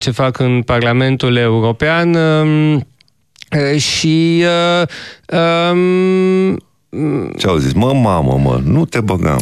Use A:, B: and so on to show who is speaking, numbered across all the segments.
A: ce fac în Parlamentul European și...
B: Ce au zis? Mamă, nu te băgam.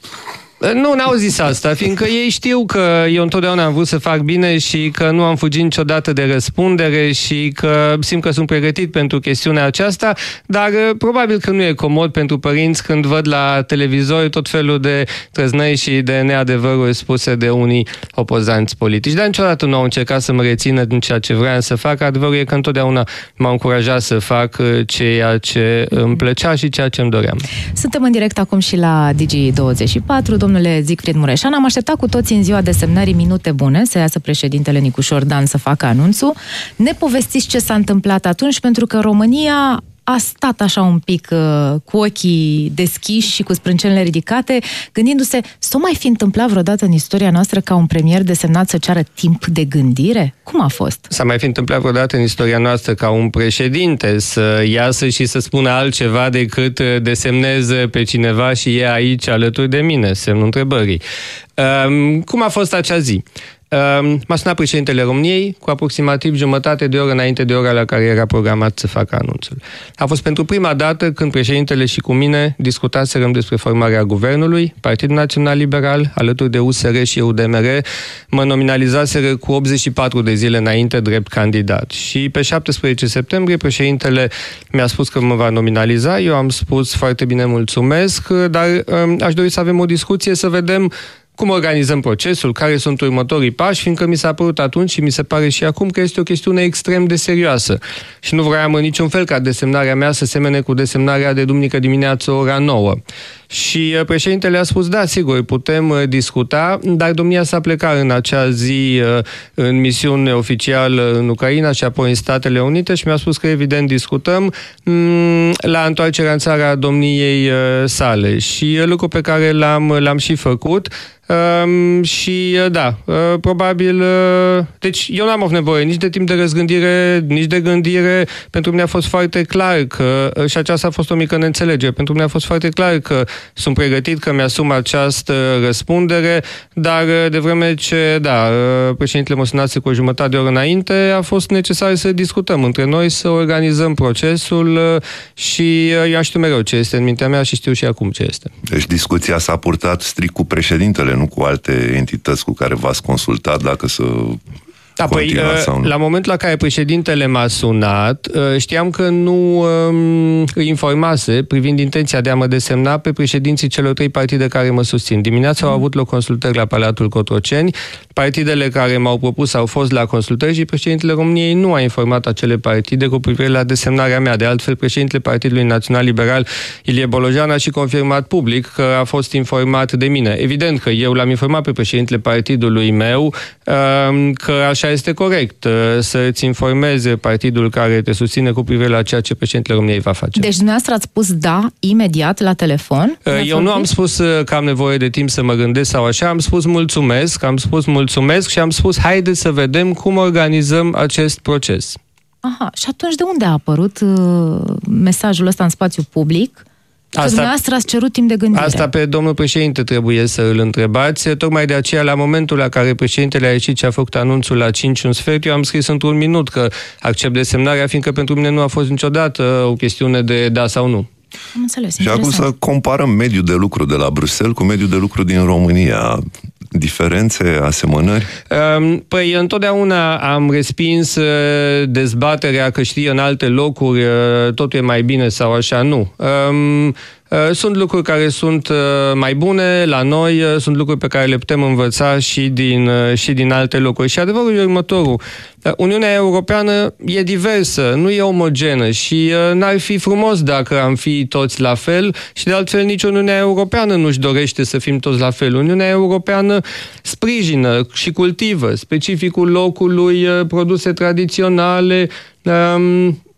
A: Nu, n-au zis asta, fiindcă ei știu că eu întotdeauna am vrut să fac bine și că nu am fugit niciodată de răspundere și că simt că sunt pregătit pentru chestiunea aceasta, dar probabil că nu e comod pentru părinți când văd la televizor tot felul de trăznăi și de neadevăruri spuse de unii opozanți politici. Dar niciodată nu au încercat să mă rețină din ceea ce vreau să fac. Adevărul e că întotdeauna m-au încurajat să fac ceea ce îmi plăcea și ceea ce îmi doream.
C: Suntem în direct acum și la Digi24. Domnule Siegfried Mureșan, am așteptat cu toții în ziua desemnării minute bune să iasă președintele Nicușor Dan să facă anunțul. Ne povestiți ce s-a întâmplat atunci, pentru că România a stat așa un pic cu ochii deschiși și cu sprâncenele ridicate, gândindu-se, s-o mai fi întâmplat vreodată în istoria noastră ca un premier desemnat să ceară timp de gândire? Cum a fost?
A: S-a mai fi întâmplat vreodată în istoria noastră ca un președinte să iasă și să spună altceva decât desemnez pe cineva și e aici alături de mine? Semnul întrebării. Cum a fost acea zi? M-a sunat președintele României cu aproximativ jumătate de oră înainte de ora la care era programat să facă anunțul. A fost pentru prima dată când președintele și cu mine discutaserăm despre formarea guvernului. Partidul Național Liberal, alături de USR și UDMR, mă nominalizaseră cu 84 de zile înainte drept candidat. Și pe 17 septembrie președintele mi-a spus că mă va nominaliza. Eu am spus foarte bine, mulțumesc, dar aș dori să avem o discuție, să vedem cum organizăm procesul, care sunt următorii pași, fiindcă mi s-a părut atunci și mi se pare și acum că este o chestiune extrem de serioasă. Și nu vroiam în niciun fel ca desemnarea mea să semene cu desemnarea de duminică dimineață ora 9. Și președintele a spus, da, sigur, putem discuta, dar domnia s-a plecat în acea zi în misiune oficială în Ucraina și apoi în Statele Unite și mi-a spus că evident discutăm la întoarcerea în țara domniei sale. Și lucru pe care l-am și făcut. Și da, probabil deci eu n-am avut nevoie nici de timp de răzgândire, nici de gândire. Pentru mine a fost foarte clar că, și aceasta a fost o mică neînțelegere, pentru mine a fost foarte clar că sunt pregătit, că mi-asum această răspundere, dar de vreme ce, da, președintele mă sunase cu o jumătate de oră înainte, a fost necesar să discutăm între noi, să organizăm procesul și eu știu mereu ce este în mintea mea și știu și acum ce este.
B: Deci discuția s-a purtat strict cu președintele, nu cu alte entități cu care v-ați consultat dacă să continua sau nu?
A: La momentul la care președintele m-a sunat, știam că nu îi informase privind intenția de a mă desemna pe președinții celor 3 partide care mă susțin. Dimineața au avut loc consultări la Palatul Cotroceni. Partidele care m-au propus au fost la consultări și președintele României nu a informat acele partide cu privire la desemnarea mea. De altfel, președintele Partidului Național Liberal, Ilie Bolojan, a și confirmat public că a fost informat de mine. Evident că eu l-am informat pe președintele partidului meu că așa este corect, să-ți informeze partidul care te susține cu privire la ceea ce președintele României va face.
C: Deci dumneavoastră ați spus da imediat la telefon?
A: Eu nu am spus că am nevoie de timp să mă gândesc sau așa, am spus mulțumesc și am spus haideți să vedem cum organizăm acest proces.
C: Aha, și atunci de unde a apărut mesajul ăsta în spațiu public? Că dumneavoastră ați cerut timp de gândire.
A: Asta pe domnul președinte trebuie să îl întrebați. Tocmai de aceea, la momentul la care președintele a ieșit și a făcut anunțul la 5:15, eu am scris într-un minut că accept desemnarea, fiindcă pentru mine nu a fost niciodată o chestiune de da sau nu.
C: Am înțeles,
B: și acum să comparăm mediul de lucru de la Bruxelles cu mediul de lucru din România. Diferențe, asemănări?
A: Păi întotdeauna am respins dezbaterea că știe în alte locuri totul e mai bine sau așa, nu. Sunt lucruri care sunt mai bune la noi, sunt lucruri pe care le putem învăța și din alte locuri. Și adevărul e următorul. Uniunea Europeană e diversă, nu e omogenă și n-ar fi frumos dacă am fi toți la fel și de altfel nici Uniunea Europeană nu-și dorește să fim toți la fel. Uniunea Europeană sprijină și cultivă specificul locului, produse tradiționale,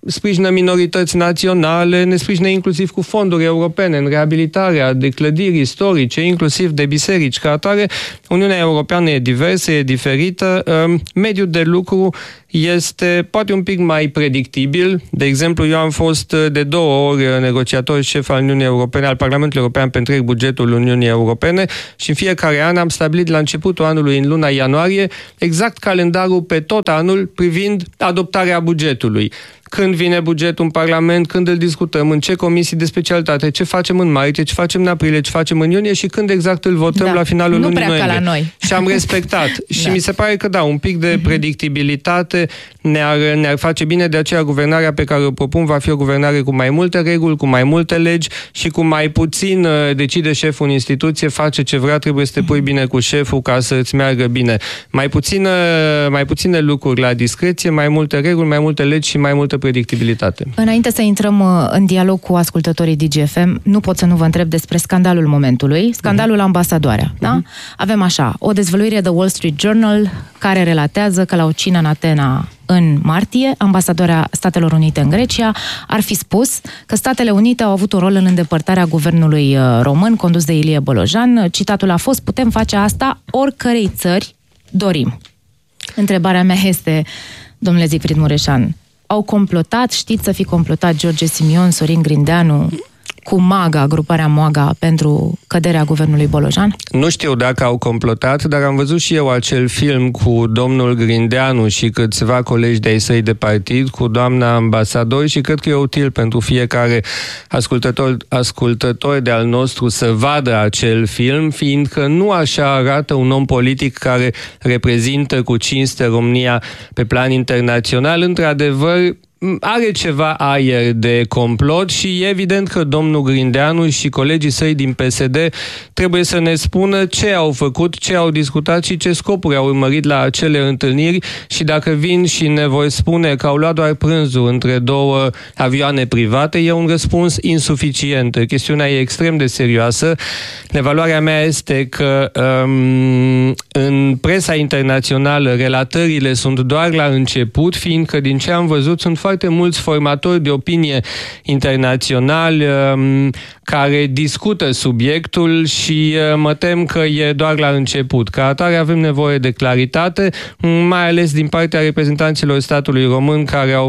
A: sprijină minorități naționale, ne sprijină inclusiv cu fonduri europene în reabilitarea de clădiri istorice, inclusiv de biserici. Ca atare, Uniunea Europeană e diversă, e diferită, mediul de lucru este poate un pic mai predictibil. De exemplu, eu am fost de 2 ori negociator șef al Uniunii Europene, al Parlamentului European pe întreg bugetul Uniunii Europene și în fiecare an am stabilit la începutul anului, în luna ianuarie, exact calendarul pe tot anul privind adoptarea bugetului. Când vine bugetul în Parlament, când îl discutăm, în ce comisii de specialitate, ce facem în martie, ce facem în aprilie, ce facem în iunie și când exact îl votăm la finalul lunii noiembrie.
C: Nu prea ca la noi.
A: Și am respectat. Și mi se pare că un pic de predictibilitate ne-ar face bine, de aceea guvernarea pe care o propun va fi o guvernare cu mai multe reguli, cu mai multe legi și cu mai puțin decide șeful în instituție, face ce vrea, trebuie să te pui bine cu șeful ca să îți meargă bine. Mai puține lucruri la discreție, mai multe reguli, mai multe legi și mai multă predictibilitate.
C: Înainte să intrăm în dialog cu ascultătorii DGFM, nu pot să nu vă întreb despre scandalul momentului, scandalul Ambasadoarea. Da? Avem așa, o dezvăluire de Wall Street Journal care relatează că la o cină în Atena în martie, ambasadoarea Statelor Unite în Grecia ar fi spus că Statele Unite au avut un rol în îndepărtarea guvernului român condus de Ilie Bolojan. Citatul a fost: putem face asta oricărei țări dorim. Întrebarea mea este, domnule Zicfried Mureșan, au complotat, știți să fi complotat George Simion, Sorin Grindeanu cu MAGA, gruparea MAGA, pentru căderea guvernului Bolojan?
A: Nu știu dacă au complotat, dar am văzut și eu acel film cu domnul Grindeanu și câțiva colegi de-ai săi de partid, cu doamna ambasador, și cred că e util pentru fiecare ascultător de-al nostru să vadă acel film, fiindcă nu așa arată un om politic care reprezintă cu cinste România pe plan internațional. Într-adevăr, are ceva aer de complot și e evident că domnul Grindeanu și colegii săi din PSD trebuie să ne spună ce au făcut, ce au discutat și ce scopuri au urmărit la acele întâlniri și dacă vin și ne vor spune că au luat doar prânzul între 2 avioane private, e un răspuns insuficient. Chestiunea e extrem de serioasă. Evaluarea mea este că în presa internațională relatările sunt doar la început, fiindcă din ce am văzut sunt foarte mulți formatori de opinie internaționali care discută subiectul și mă tem că e doar la început. Ca atare avem nevoie de claritate, mai ales din partea reprezentanților statului român care au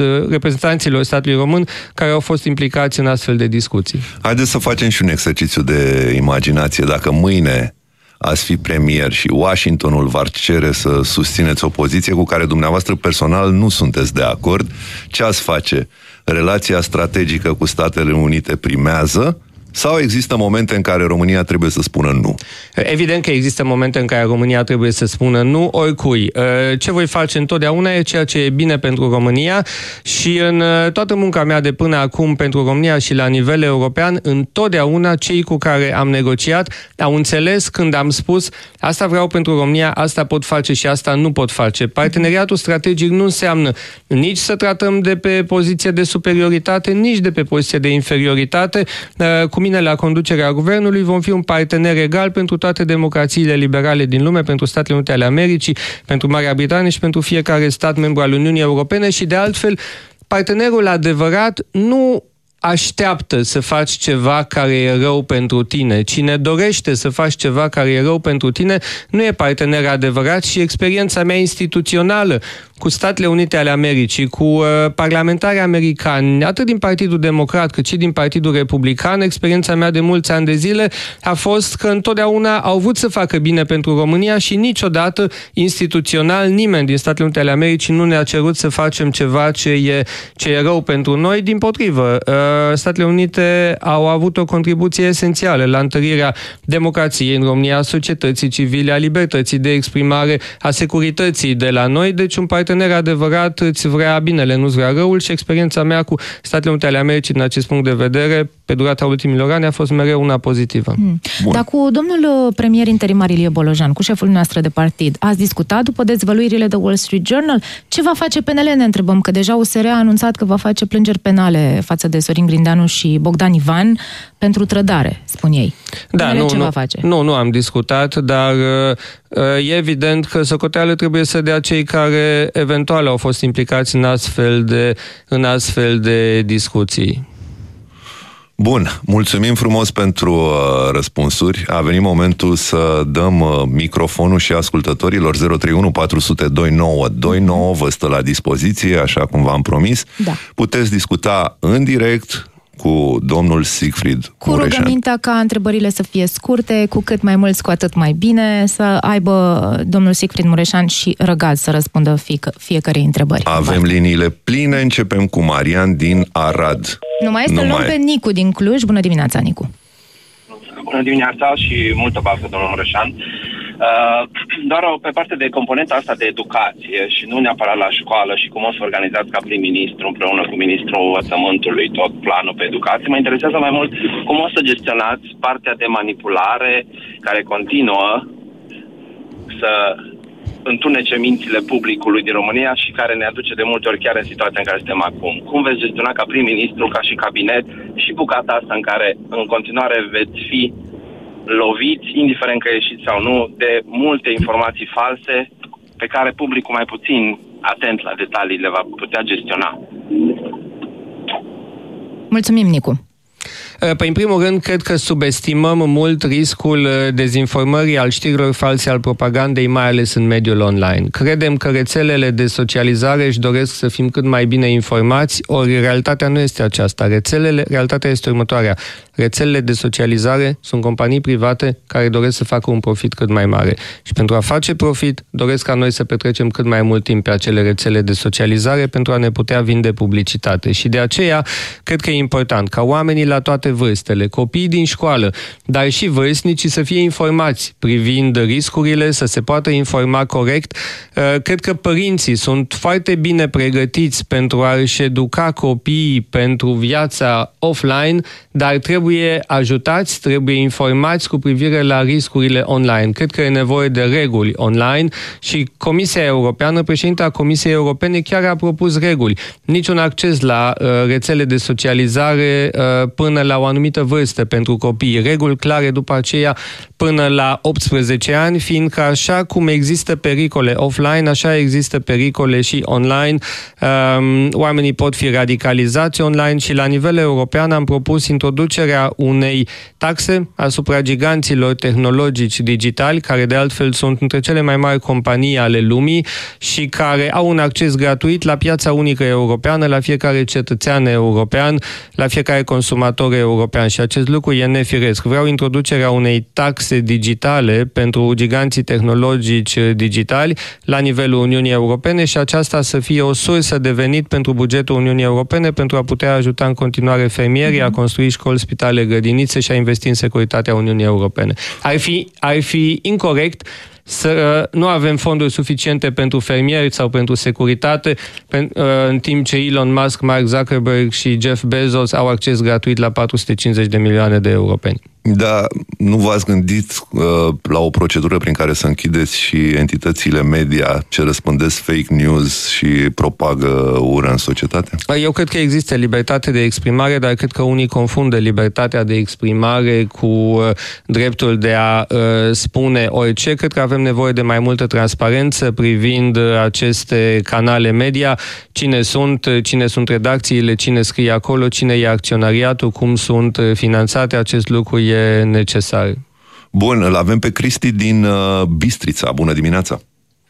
A: fost implicați în astfel de discuții.
B: Haideți să facem și un exercițiu de imaginație. Dacă mâine ați fi premier și Washingtonul v-ar cere să susțineți o poziție cu care dumneavoastră personal nu sunteți de acord, ce ați face? Relația strategică cu Statele Unite primează? Sau există momente în care România trebuie să spună nu?
A: Evident că există momente în care România trebuie să spună nu oricui. Ce voi face întotdeauna e ceea ce e bine pentru România și în toată munca mea de până acum pentru România și la nivel european, întotdeauna cei cu care am negociat au înțeles când am spus asta vreau pentru România, asta pot face și asta nu pot face. Parteneriatul strategic nu înseamnă nici să tratăm de pe poziție de superioritate, nici de pe poziție de inferioritate. Cu mine la conducerea guvernului vom fi un partener egal pentru toate democrațiile liberale din lume, pentru Statele Unite ale Americii, pentru Marea Britanie și pentru fiecare stat membru al Uniunii Europene și de altfel partenerul adevărat nu așteaptă să faci ceva care e rău pentru tine. Cine dorește să faci ceva care e rău pentru tine nu e partener adevărat și experiența mea instituțională cu Statele Unite ale Americii, cu parlamentari americani, atât din Partidul Democrat cât și din Partidul Republican, experiența mea de mulți ani de zile a fost că întotdeauna au vrut să facă bine pentru România și niciodată instituțional nimeni din Statele Unite ale Americii nu ne-a cerut să facem ceva ce e rău pentru noi. Dimpotrivă, Statele Unite au avut o contribuție esențială la întărirea democrației în România, a societății civile, a libertății de exprimare, a securității de la noi, deci un partener adevărat îți vrea binele, nu-ți vrea răul și experiența mea cu Statele Unite ale Americii din acest punct de vedere, pe durata ultimilor ani, a fost mereu una pozitivă.
C: Dar cu domnul premier interimar Ilie Bolojan, cu șeful noastră de partid, ați discutat după dezvăluirile de Wall Street Journal? Ce va face PNL, ne întrebăm, că deja USR a anunțat că va face plângeri penale față de Sorin Florin Grindeanu și Bogdan Ivan pentru trădare, spun ei.
A: Da, nu am discutat, dar e evident că socoteală trebuie să dea cei care eventual au fost implicați în astfel de discuții.
B: Bun, mulțumim frumos pentru răspunsuri. A venit momentul să dăm microfonul și ascultătorilor. 031 400 2929 vă stă la dispoziție, așa cum v-am promis.
C: Da.
B: Puteți discuta în direct cu domnul Siegfried
C: cu
B: Mureșan.
C: Rugămintea ca întrebările să fie scurte, cu cât mai mulți, cu atât mai bine, să aibă domnul Siegfried Mureșan și răgaz să răspundă fiecărei întrebări.
B: Avem liniile pline, începem cu Marian din Arad.
C: Nu mai este, luăm pe Nicu din Cluj. Bună dimineața, Nicu!
D: Bună dimineața și multă baftă, domnul Mureșan. Doar pe parte de componenta asta de educație și nu neapărat la școală și cum o să organizați ca prim-ministru împreună cu ministrul învățământului tot planul pe educație, mă interesează mai mult cum o să gestionați partea de manipulare care continuă să întunece mințile publicului din România și care ne aduce de multe ori chiar în situația în care suntem acum. Cum veți gestiona ca prim-ministru, ca și cabinet și bucata asta în care în continuare veți fi loviți, indiferent că ieșiți sau nu, de multe informații false pe care publicul mai puțin atent la detalii le va putea gestiona?
C: Mulțumim, Nicu!
A: Păi, în primul rând, cred că subestimăm mult riscul dezinformării, al știrilor false, al propagandei, mai ales în mediul online. Credem că rețelele de socializare își doresc să fim cât mai bine informați, ori realitatea nu este aceasta. Realitatea este următoarea. Rețelele de socializare sunt companii private care doresc să facă un profit cât mai mare. Și pentru a face profit, doresc ca noi să petrecem cât mai mult timp pe acele rețele de socializare pentru a ne putea vinde publicitate. Și de aceea, cred că e important ca oamenii la toate vârstele, copiii din școală, dar și vârstnicii să fie informați privind riscurile, să se poată informa corect. Cred că părinții sunt foarte bine pregătiți pentru a-și educa copiii pentru viața offline, dar trebuie ajutați, trebuie informați cu privire la riscurile online. Cred că e nevoie de reguli online și Comisia Europeană, președinta Comisiei Europene chiar a propus reguli. Niciun acces la rețele de socializare până la o anumită vârstă pentru copii. Reguli clare după aceea până la 18 ani, fiindcă așa cum există pericole offline, așa există pericole și online. Oamenii pot fi radicalizați online și la nivel european am propus introducerea unei taxe asupra giganților tehnologici digitali, care de altfel sunt între cele mai mari companii ale lumii și care au un acces gratuit la piața unică europeană, la fiecare cetățean european, la fiecare consumator european și acest lucru e nefiresc. Vreau introducerea unei taxe digitale pentru giganții tehnologici digitali la nivelul Uniunii Europene și aceasta să fie o sursă de venit pentru bugetul Uniunii Europene pentru a putea ajuta în continuare fermierii, a construi școli, spitale, grădinițe și a investi în securitatea Uniunii Europene. Ar fi incorect să nu avem fonduri suficiente pentru fermieri sau pentru securitate, în timp ce Elon Musk, Mark Zuckerberg și Jeff Bezos au acces gratuit la 450 de milioane de europeni.
B: Da, nu v-ați gândit la o procedură prin care să închideți și entitățile media ce răspândesc fake news și propagă ură în societate?
A: Eu cred că există libertate de exprimare, dar cred că unii confundă libertatea de exprimare cu dreptul de a spune orice. Cred că avem nevoie de mai multă transparență privind aceste canale media, cine sunt redacțiile, cine scrie acolo, cine e acționariatul, cum sunt finanțate, acest lucru e necesar.
B: Bun, îl avem pe Cristi din Bistrița. Bună dimineața!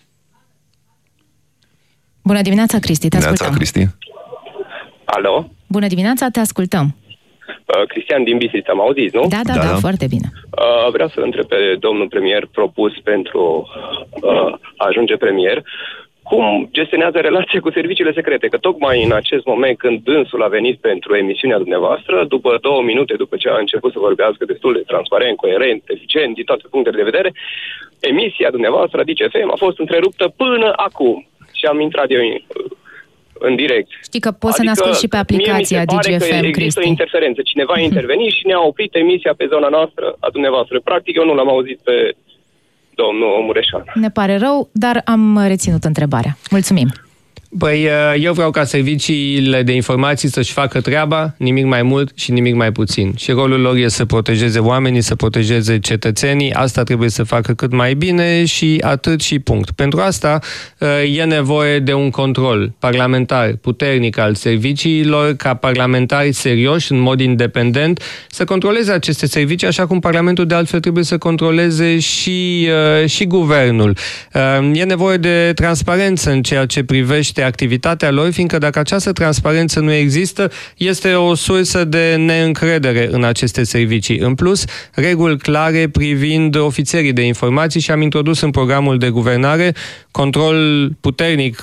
C: Bună dimineața, Cristi, te ascultăm.
B: Cristi.
D: Alo?
C: Bună dimineața, te ascultăm.
D: Cristian din Bistrița, mă auziți, nu?
C: Da, foarte bine.
D: Vreau să întreb pe domnul premier propus pentru a ajunge premier, cum gestionează relația cu serviciile secrete? Că tocmai în acest moment când dânsul a venit pentru emisiunea dumneavoastră, după 2 minute, după ce a început să vorbească destul de transparent, coerent, eficient, din toate punctele de vedere, emisia dumneavoastră, DGFM, a fost întreruptă până acum. Și am intrat eu în direct.
C: Știi că poți să ne asculti și pe aplicația DGFM, Cristi.
D: Există o interferență. Cineva a intervenit și ne-a oprit emisia pe zona noastră a dumneavoastră. Practic, eu nu l-am auzit pe domnul Mureșan.
C: Ne pare rău, dar am reținut întrebarea. Mulțumim.
A: Păi, eu vreau ca serviciile de informații să-și facă treaba, nimic mai mult și nimic mai puțin. Și rolul lor este să protejeze oamenii, să protejeze cetățenii, asta trebuie să facă cât mai bine și atât și punct. Pentru asta e nevoie de un control parlamentar puternic al serviciilor, ca parlamentari serioși, în mod independent, să controleze aceste servicii, așa cum Parlamentul de altfel trebuie să controleze și guvernul. E nevoie de transparență în ceea ce privește activitatea lor, fiindcă dacă această transparență nu există, este o sursă de neîncredere în aceste servicii. În plus, reguli clare privind ofițerii de informații și am introdus în programul de guvernare control puternic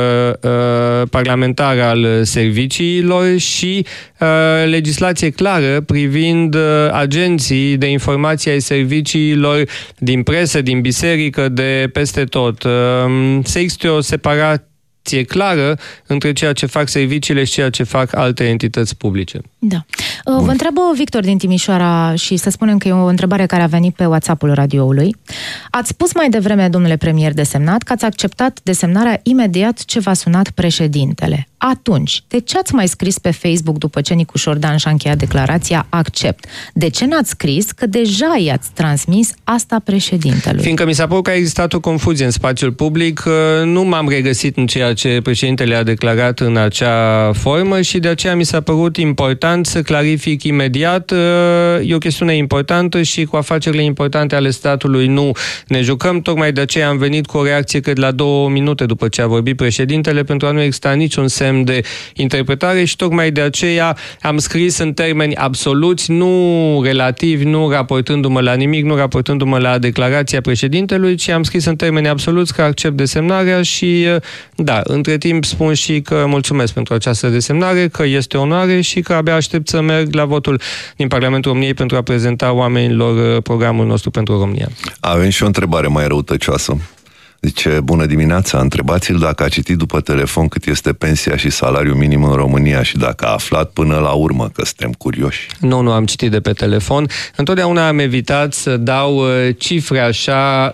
A: parlamentar al serviciilor și legislație clară privind agenții de informații ai serviciilor din presă, din biserică, de peste tot. Să existe o separație clară între ceea ce fac serviciile și ceea ce fac alte entități publice.
C: Da. Vă întreb, Victor din Timișoara, și să spunem că e o întrebare care a venit pe WhatsApp-ul radioului. Ați spus mai devreme, domnule premier desemnat, că ați acceptat desemnarea imediat ce v-a sunat președintele. Atunci, de ce ați mai scris pe Facebook după ce Nicu Șordan și-a încheiat declarația accept? De ce n-ați scris că deja i-ați transmis asta președintelui?
A: Fiindcă mi s-a părut că a existat o confuzie în spațiul public, nu m-am regăsit în ceea ce președintele a declarat în acea formă și de aceea mi s-a părut important să clarific imediat. E o chestiune importantă și cu afacerile importante ale statului nu ne jucăm. Tocmai de aceea am venit cu o reacție cât la 2 minute după ce a vorbit președintele, pentru a nu exista niciun semn de interpretare și tocmai de aceea am scris în termeni absoluți, nu relativi, nu raportându-mă la nimic, nu raportându-mă la declarația președintelui, ci am scris în termeni absoluți că accept desemnarea și da, între timp spun și că mulțumesc pentru această desemnare, că este onoare și că abia aștept să merg la votul din Parlamentul României pentru a prezenta oamenilor programul nostru pentru România.
B: Avem și o întrebare mai răutăcioasă. Zice, bună dimineața, întrebați-l dacă a citit după telefon cât este pensia și salariul minim în România și dacă a aflat până la urmă, că suntem curioși.
A: Nu am citit de pe telefon. Întotdeauna am evitat să dau cifre așa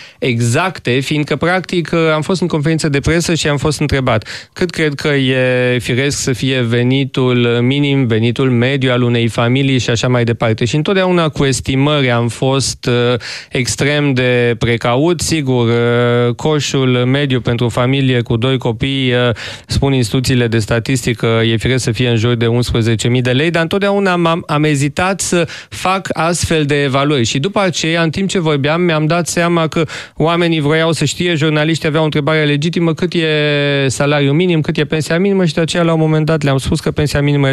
A: exacte, fiindcă practic am fost în conferință de presă și am fost întrebat cât cred că e firesc să fie venitul minim, venitul mediu al unei familii și așa mai departe. Și întotdeauna cu estimări am fost extrem de precaut, sigur. Coșul mediu pentru o familie cu 2 copii, spun instituțiile de statistică, e firesc să fie în jur de 11.000 de lei, dar întotdeauna am ezitat să fac astfel de evaluări. Și după aceea, în timp ce vorbeam, mi-am dat seama că oamenii vroiau să știe, jurnaliștii aveau o întrebare legitimă, cât e salariul minim, cât e pensia minimă și de aceea la un moment dat le-am spus că pensia minimă e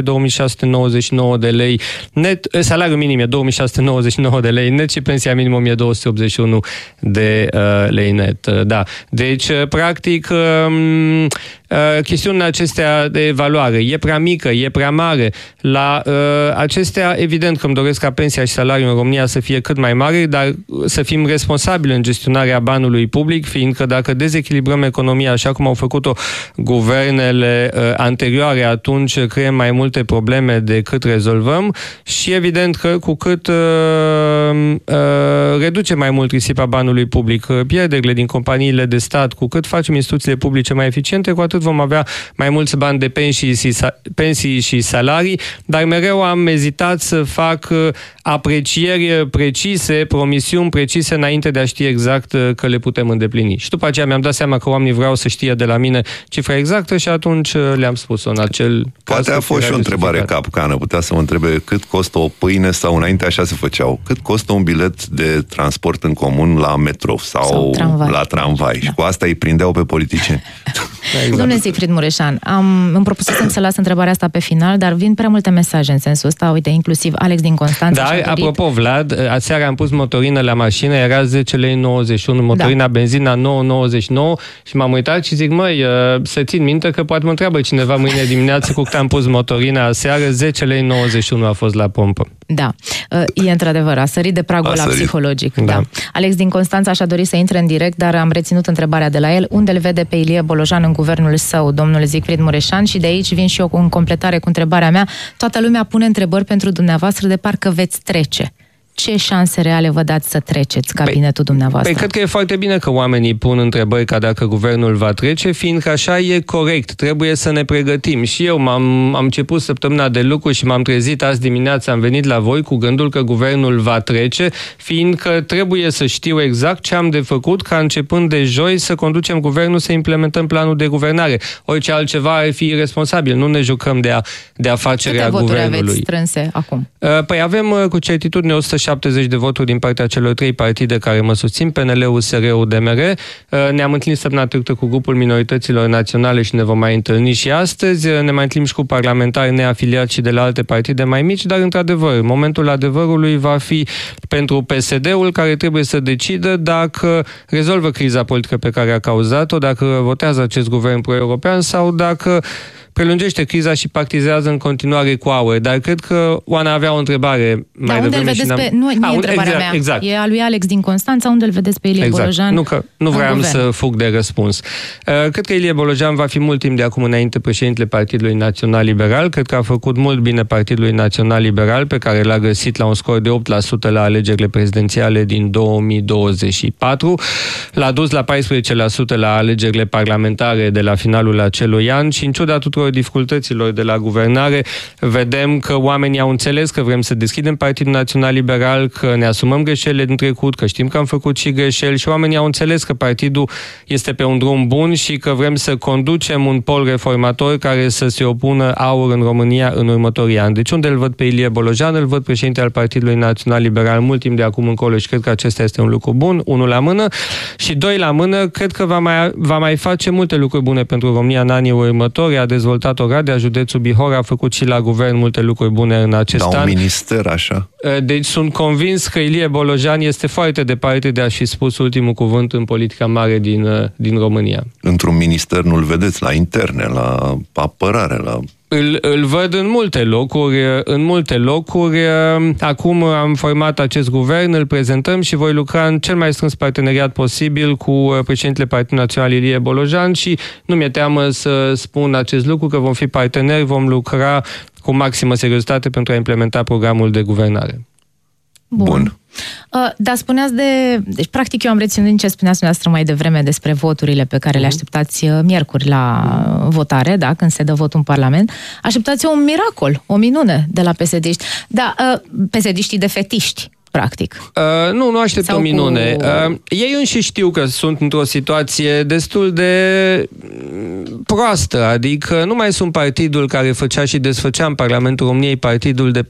A: 2699 de lei net, salariul minim e 2699 de lei net și pensia minimă e 281 de lei net. Da. Deci, practic, chestiunile acestea de evaluare, e prea mică, e prea mare. La acestea, evident că îmi doresc ca pensia și salariul în România să fie cât mai mare, dar să fim responsabili în gestionarea banului public, fiindcă dacă dezechilibrăm economia așa cum au făcut-o guvernele anterioare, atunci creăm mai multe probleme decât rezolvăm și evident că cu cât reducem mai mult risipa banului public, pierderile din companiile de stat, cu cât facem instituțiile publice mai eficiente, cu atât vom avea mai mulți bani de pensii și salarii, dar mereu am ezitat să fac aprecieri precise, promisiuni precise înainte de a ști exact că le putem îndeplini. Și după aceea mi-am dat seama că oamenii vreau să știe de la mine cifra exactă și atunci le-am spus-o în acel caz.
B: Poate a fost și o întrebare capcană. Putea să mă întrebe cât costă o pâine sau înainte așa se făceau. Cât costă un bilet de transport în comun la metrou sau la tramvai. Da. Și cu asta îi prindeau pe politicieni.
C: Exact. Domnule Zicfried Mureșan, îmi propusesem să las întrebarea asta pe final, dar vin prea multe mesaje în sensul ăsta. Uite, inclusiv Alex din Constanța.
A: Da, apropo, Vlad, aseară am pus motorină la mașină, era 10 lei 91, motorina benzina 9,99 și m-am uitat și zic, măi, să țin minte că poate mă întreabă cineva mâine dimineață cu cât am pus motorina aseară, 10 lei 91 a fost la pompă.
C: Da, e într-adevăr, a sărit de pragul ăla psihologic. Da. Alex din Constanța și-a dorit să intre în direct, dar am reținut întrebarea de la el. Unde îl vede pe Ilie Bolojan în guvernul său, domnul Zicfried Mureșan? Și de aici vin și eu cu în completare cu întrebarea mea. Toată lumea pune întrebări pentru dumneavoastră de parcă veți trece. ce șanse reale vă dați să treceți cabinetul dumneavoastră?
A: Cred că e foarte bine că oamenii pun întrebări ca dacă guvernul va trece, fiindcă așa e corect. Trebuie să ne pregătim. Și eu am început săptămâna de lucru și m-am trezit azi dimineața, am venit la voi cu gândul că guvernul va trece, fiindcă trebuie să știu exact ce am de făcut ca începând de joi să conducem guvernul, să implementăm planul de guvernare. Orice altceva ar fi irresponsabil. Nu ne jucăm de afacerea guvernului.
C: Câte voturi aveți strânse acum?
A: Păi avem cu certitudine 170 de voturi din partea celor 3 partide care mă susțin, PNL, USR, DMR. Ne-am întâlnit săptămâna trecută cu grupul minorităților naționale și ne vom mai întâlni și astăzi. Ne mai întâlnim și cu parlamentari neafiliați și de la alte partide mai mici, dar într-adevăr, momentul adevărului va fi pentru PSD-ul, care trebuie să decidă dacă rezolvă criza politică pe care a cauzat-o, dacă votează acest guvern pro-european sau dacă prelungește criza și partizează în continuare cu AUR. Dar cred că Oana avea o întrebare mai devreme.
C: Unde îl vedeți pe... Nu e întrebarea mea.
A: Exact.
C: E a lui Alex din Constanța. Unde îl vedeți pe Ilie Bolojan?
A: Nu vreau să fug de răspuns. Cred că Ilie Bolojan va fi mult timp de acum înainte președintele Partidului Național Liberal. Cred că a făcut mult bine Partidului Național Liberal, pe care l-a găsit la un scor de 8% la alegerile prezidențiale din 2024. L-a dus la 14% la alegerile parlamentare de la finalul acelui an și în ciuda tuturor dificultăților de la guvernare, vedem că oamenii au înțeles că vrem să deschidem Partidul Național Liberal, că ne asumăm greșelile din trecut, că știm că am făcut și greșeli și oamenii au înțeles că partidul este pe un drum bun și că vrem să conducem un pol reformator care să se opună AUR în România în următorii ani. Deci unde îl văd pe Ilie Bolojan? Îl văd președinte al Partidului Național Liberal mult timp de acum încolo și cred că acesta este un lucru bun, unul la mână, și doi la mână, cred că va mai face multe lucruri bune pentru România în anii următori. A dezvoltat Oradea, județul Bihor, a făcut și la guvern multe lucruri bune în acest an.
B: Un minister, așa?
A: Deci sunt convins că Ilie Bolojan este foarte departe de a-și fi spus ultimul cuvânt în politica mare din România.
B: Într-un minister nu-l vedeți la interne, la apărare, la...
A: Îl văd în multe locuri. Acum am format acest guvern, îl prezentăm și voi lucra în cel mai strâns parteneriat posibil cu președintele Partidului Național Ilie Bolojan și nu mi-e teamă să spun acest lucru, că vom fi parteneri, vom lucra cu maximă seriozitate pentru a implementa programul de guvernare.
B: Bun.
C: Dar spuneați Deci, practic, eu am reținut din ce spuneați dumneavoastră mai devreme despre voturile pe care le așteptați miercuri la votare, da, când se dă votul în Parlament. Așteptați un miracol, o minune de la PSD-iști. Da, PSD-iștii defetiști, practic.
A: Nu aștept o minune. Ei înși știu că sunt într-o situație destul de proastă, adică nu mai sunt partidul care făcea și desfăcea în Parlamentul României, partidul de 45%.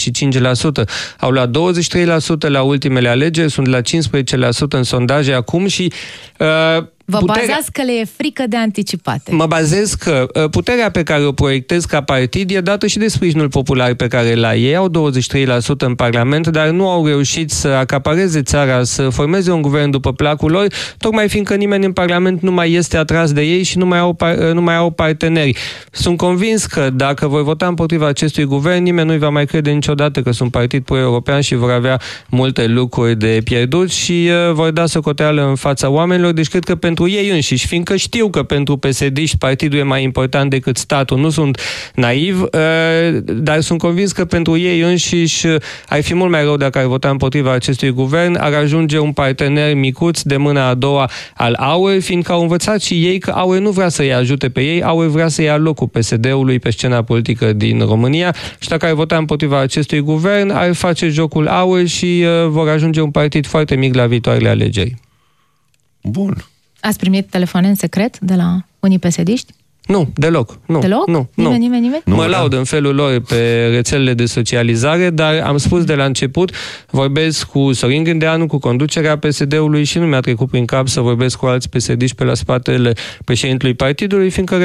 A: Au luat 23% la ultimele alegeri, sunt la 15% în sondaje acum și...
C: Vă bazați că le e frică de anticipate.
A: Mă bazez că puterea pe care o proiectez ca partid e dată și de sprijinul popular pe care l-au. Ei au 23% în Parlament, dar nu au reușit să acapareze țara, să formeze un guvern după placul lor, tocmai fiindcă nimeni în Parlament nu mai este atras de ei și nu mai au parteneri. Sunt convins că dacă voi vota împotriva acestui guvern, nimeni nu-i va mai crede niciodată că sunt partid pro-european și vor avea multe lucruri de pierdut și vor da socoteală în fața oamenilor. Deci cred că pentru ei înșiși, fiindcă știu că pentru PSD-iști partidul e mai important decât statul. Nu sunt naiv, dar sunt convins că pentru ei înșiși ar fi mult mai rău dacă ar vota împotriva acestui guvern, ar ajunge un partener micuț de mâna a doua al AUR, fiindcă au învățat și ei că AUR nu vrea să-i ajute pe ei, AUR vrea să ia locul PSD-ului pe scena politică din România și dacă ar vota împotriva acestui guvern, ar face jocul AUR și vor ajunge un partid foarte mic la viitoarele alegeri.
B: Bun.
C: Ați primit telefoane în secret de la unii PSD-iști?
A: Nu, deloc. Nu.
C: Deloc?
A: Nu.
C: Nimeni?
A: Mă laud în felul lor pe rețelele de socializare, dar am spus de la început, vorbesc cu Sorin Grindeanu, cu conducerea PSD-ului și nu mi-a trecut prin cap să vorbesc cu alți PSD-iști pe la spatele președintelui partidului, fiindcă,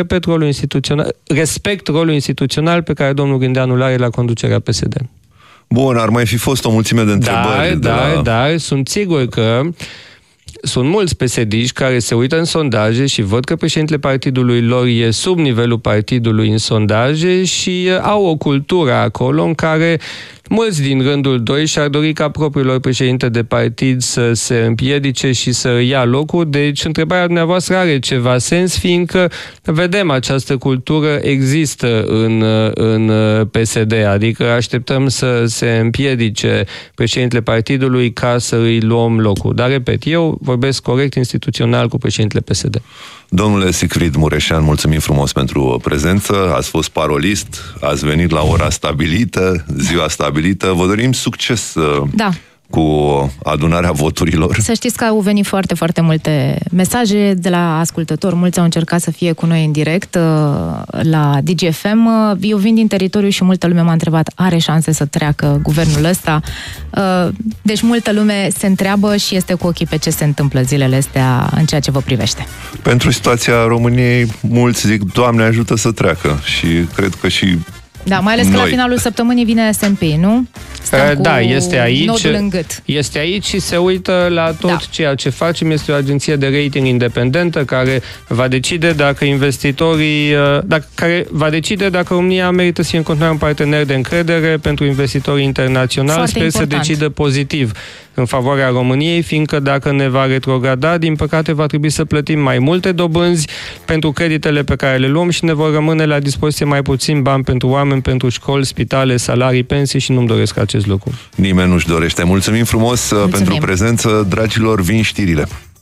A: respect rolul instituțional pe care domnul Grindeanu îl are la conducerea PSD.
B: Bun, ar mai fi fost o mulțime de întrebări.
A: Dar sunt sigur că sunt mulți PSD-iști care se uită în sondaje și văd că președintele partidului lor e sub nivelul partidului în sondaje și au o cultură acolo în care mulți din rândul 2 și-ar dori ca propriul lor președinte de partid să se împiedice și să ia locul. Deci întrebarea dumneavoastră are ceva sens, fiindcă vedem această cultură există în PSD, adică așteptăm să se împiedice președintele partidului ca să îi luăm locul. Dar, repet, eu vorbesc corect instituțional cu președintele PSD.
B: Domnule Zicfrid Mureșan, mulțumim frumos pentru prezență, ați fost parolist, ați venit la ora stabilită, ziua stabilită, vă dorim succes cu adunarea voturilor.
C: Să știți că au venit foarte, foarte multe mesaje de la ascultători, mulți au încercat să fie cu noi în direct la DGFM. Eu vin din teritoriu și multă lume m-a întrebat, are șanse să treacă guvernul ăsta? Deci multă lume se întreabă și este cu ochii pe ce se întâmplă zilele astea în ceea ce vă privește.
B: Pentru situația României, mulți zic, Doamne ajută să treacă, și cred că și
C: da, mai ales că la finalul săptămânii vine S&P, nu?
A: Da, este aici.
C: Nodul în gât.
A: Este aici și se uită la tot ceea ce facem. Este o agenție de rating independentă care va decide dacă investitorii, care va decide dacă România merită să fie în continuare un partener de încredere pentru investitorii internaționali. Sper să decidă pozitiv în favoarea României, fiindcă dacă ne va retrograda, din păcate va trebui să plătim mai multe dobânzi pentru creditele pe care le luăm și ne vor rămâne la dispoziție mai puțin bani pentru oameni, pentru școli, spitale, salarii, pensii și nu-mi doresc acest lucru.
B: Nimeni nu-și dorește. Mulțumim frumos pentru prezență, dragilor, vin știrile.